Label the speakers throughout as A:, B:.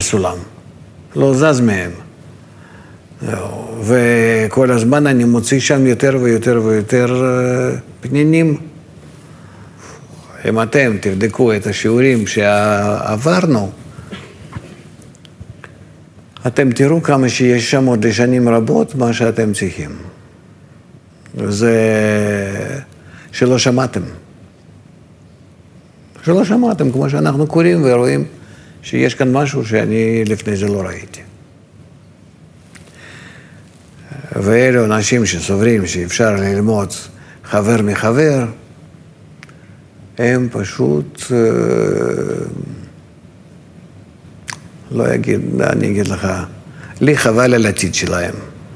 A: הסולם, לא זז מהם. וכל הזמן אני מוציא שם יותר ויותר ויותר פנינים. אם אתם תבדקו את השיעורים שעברנו, אתם תראו כמה שיש שם עוד לשנים רבות מה שאתם צריכים. זה שלא שמעתם. שלא שמעתם, כמו שאנחנו קוראים ורואים שיש כאן משהו שאני לפני זה לא ראיתי. ואלו אנשים שסוברים שאפשר ללמוד חבר מחבר, הם פשוט, לא אגיד, אני אגיד לך, לי חבל על העתיד שלהם.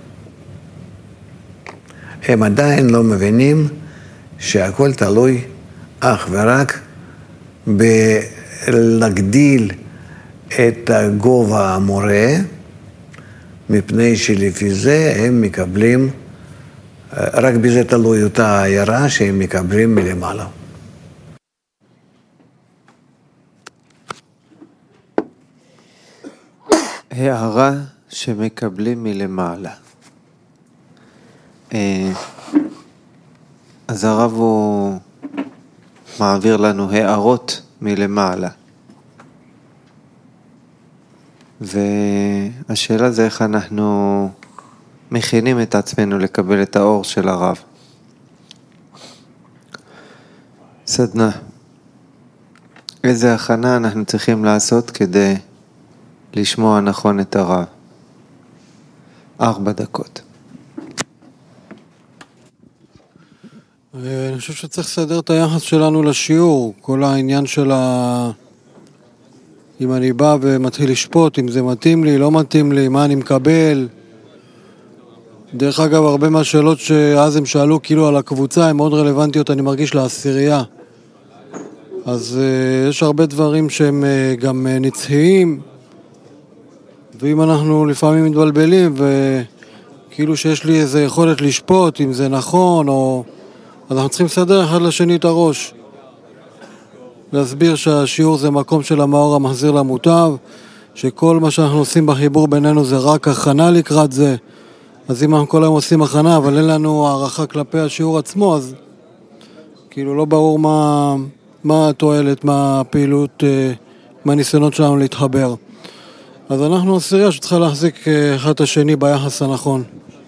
A: הם עדיין לא מבינים שהכל תלוי אך ורק בלהגדיל את גובה המורה, מפני שלפי זה הם מקבלים, רק בזה תלוי אותה העירה שהם מקבלים מלמעלה.
B: הערה שמקבלים מלמעלה. אז הרב הוא מעביר לנו הערות מלמעלה. והשאלה זה איך אנחנו מכינים את עצמנו לקבל את האור של הרב. סדנה. איזה הכנה אנחנו צריכים לעשות כדי לשמוע נכון את הרב? 4 דקות.
C: אני חושב שצריך לסדר את היחס שלנו לשיעור. כל העניין של אם אני בא ומתחיל לשפוט, אם זה מתאים לי, לא מתאים לי, מה אני מקבל. דרך אגב, הרבה מהשאלות שאז הם שאלו כאילו על הקבוצה, הן מאוד רלוונטיות, אני מרגיש לעשירייה. אז יש הרבה דברים שהם גם נצחיים, ואם אנחנו לפעמים מתבלבלים, וכאילו שיש לי איזו יכולת לשפוט, אם זה נכון, אז אנחנו צריכים לסדר אחד לשני את הראש. להסביר שהשיעור זה מקום של המאור המחזיר למוטב, שכל מה שאנחנו עושים בחיבור בינינו זה רק הכנה לקראת זה. אז אם אנחנו כל היום עושים הכנה, אבל אין לנו הערכה כלפי השיעור עצמו, אז כאילו לא ברור מה התועלת, מה הפעילות, מה הניסיונות שלנו להתחבר. אז אנחנו עשירייה שצריכה להחזיק אחד את השני ביחס הנכון.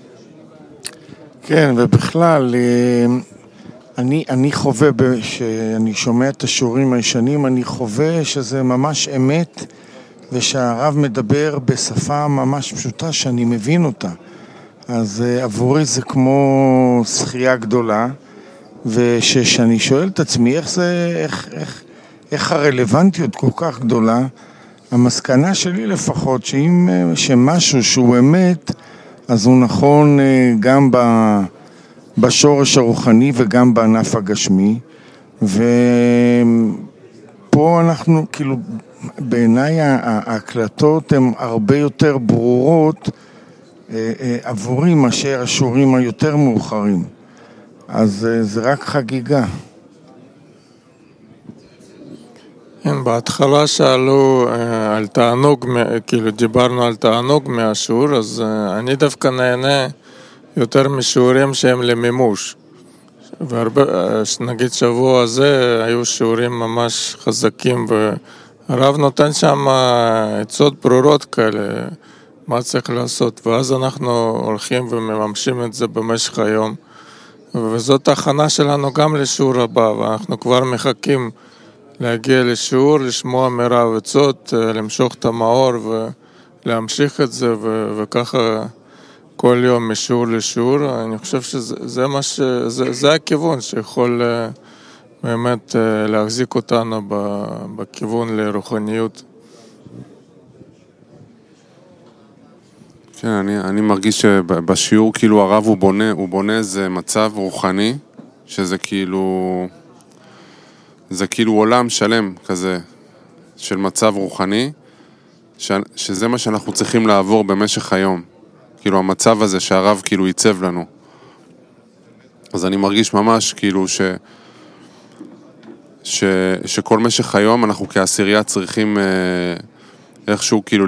D: כן, ובכלל, אני חווה, שאני שומע את השיעורים הישנים, אני חווה שזה ממש אמת, ושהרב מדבר בשפה ממש פשוטה שאני מבין אותה. אז עבורי זה כמו שחייה גדולה, ושאני שואל את עצמי איך הרלוונטיות כל כך גדולה, המסקנה שלי לפחות, שמשהו שהוא אמת, אז הוא נכון גם בשורש הרוחני וגם בענף הגשמי, ופה אנחנו כאילו, בעיניי ההקלטות הן הרבה יותר ברורות עבורי מאשר השיעורים היותר מאוחרים. אז זה רק חגיגה.
E: בהתחלה שאלו על תענוג, כאילו דיברנו על תענוג מהשיעור, אז אני דווקא נהנה יותר משיעורים שהם למימוש. נגיד שבוע הזה היו שיעורים ממש חזקים, והרב נותן שם עצות ברורות כאלה, מה צריך לעשות, ואז אנחנו הולכים ומממשים את זה במשך היום. וזאת ההכנה שלנו גם לשיעור הבא, ואנחנו כבר מחכים להגיע לשיעור, לשמוע מרב עצות, למשוך את המאור ולהמשיך את זה, וככה כל יום משיעור לשיעור. אני חושב שזה הכיוון שיכול באמת להחזיק אותנו בכיוון לרוחניות.
F: כן, אני מרגיש שבשיעור כאילו הרב הוא בונה איזה מצב רוחני, שזה כאילו, זה כאילו עולם שלם כזה של מצב רוחני, שזה מה שאנחנו צריכים לעבור במשך היום. כאילו המצב הזה שהרב כאילו ייצב לנו. אז אני מרגיש ממש כאילו שכל משך היום אנחנו כעשירייה צריכים איכשהו כאילו